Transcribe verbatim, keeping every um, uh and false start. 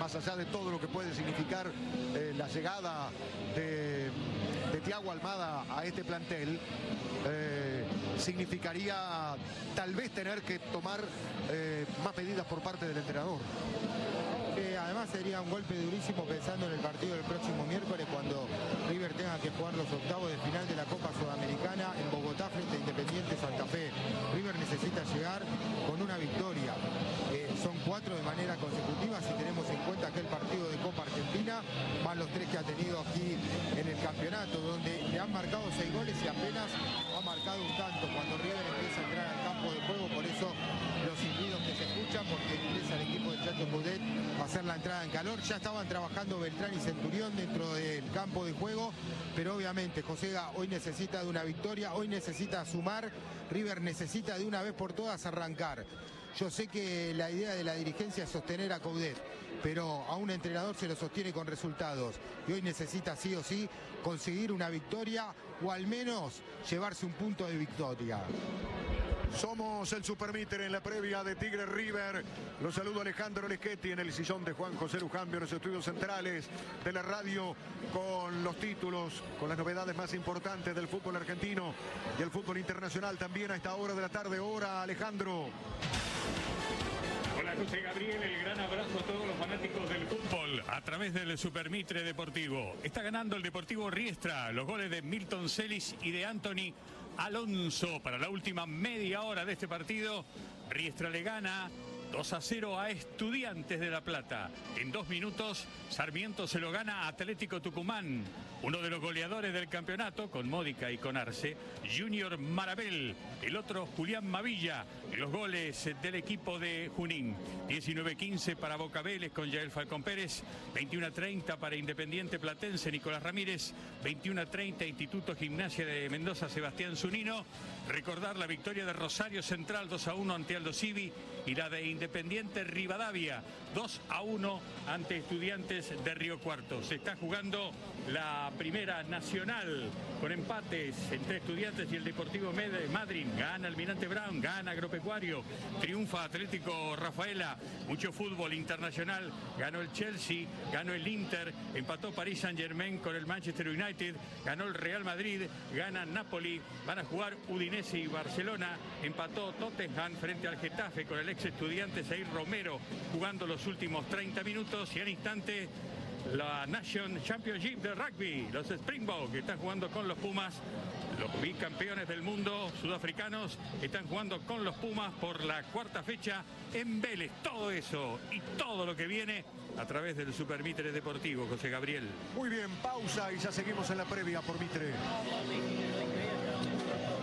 más allá de todo lo que puede significar eh, la llegada de, de Thiago Almada a este plantel, eh, significaría tal vez tener que tomar eh, más medidas por parte del entrenador. Eh, además sería un golpe durísimo pensando en el partido del próximo miércoles, cuando River tenga que jugar los octavos de final de la Copa Sudamericana en Bogotá frente a Independiente Santa Fe. River necesita llegar con una victoria. Eh, son cuatro de manera consecutiva si tenemos en cuenta aquel partido de Copa Argentina, más los tres que ha tenido aquí en el campeonato, donde le han marcado seis goles y apenas ha marcado un tanto cuando River empieza a entrar al campo de juego. Por eso los silbidos que se escuchan, porque ingresa el equipo de Chacho Coudet a hacer la entrada en calor. Ya estaban trabajando Beltrán y Centurión dentro del campo de juego, pero obviamente Josega hoy necesita de una victoria, hoy necesita sumar. River necesita de una vez por todas arrancar. Yo sé que la idea de la dirigencia es sostener a Coudet, pero a un entrenador se lo sostiene con resultados, y hoy necesita sí o sí conseguir una victoria, o al menos llevarse un punto de victoria. Somos el Supermíter en la previa de Tigre River. Los saludo Alejandro Leschetti en el sillón de Juan José Lujambio en los estudios centrales de la radio, con los títulos, con las novedades más importantes del fútbol argentino y el fútbol internacional también a esta hora de la tarde. Hora, Alejandro. Hola José Gabriel, el gran abrazo a todos los fanáticos del fútbol a través del Supermitre Deportivo. Está ganando el Deportivo Riestra, los goles de Milton Celis y de Anthony Alonso para la última media hora de este partido. Riestra le gana dos a cero a Estudiantes de La Plata. En dos minutos, Sarmiento se lo gana a Atlético Tucumán. Uno de los goleadores del campeonato, con Módica y con Arce, Junior Marabel. El otro, Julián Mavilla. Los goles del equipo de Junín. diecinueve quince para Boca Vélez con Yael Falcón Pérez. veintiuno a treinta para Independiente Platense, Nicolás Ramírez. veintiuno a treinta, Instituto Gimnasia de Mendoza, Sebastián Zunino. Recordar la victoria de Rosario Central dos a uno ante Aldo Civi, y la de Independiente Rivadavia dos a uno ante Estudiantes de Río Cuarto. Se está jugando la primera nacional con empates entre Estudiantes y el Deportivo Madryn. Gana Almirante Brown, gana Agropecuario, triunfa Atlético Rafaela. Mucho fútbol internacional, ganó el Chelsea, ganó el Inter, empató Paris Saint-Germain con el Manchester United, ganó el Real Madrid, gana Napoli, van a jugar Udinese y Barcelona, empató Tottenham frente al Getafe con el ex Estudiantes Jair Romero jugando los últimos treinta minutos, y al instante la Nation Championship de rugby, los Springboks que están jugando con los Pumas. Los bicampeones del mundo sudafricanos están jugando con los Pumas por la cuarta fecha en Vélez. Todo eso y todo lo que viene a través del Supermitre Deportivo, José Gabriel. Muy bien, pausa y ya seguimos en la previa por Mitre.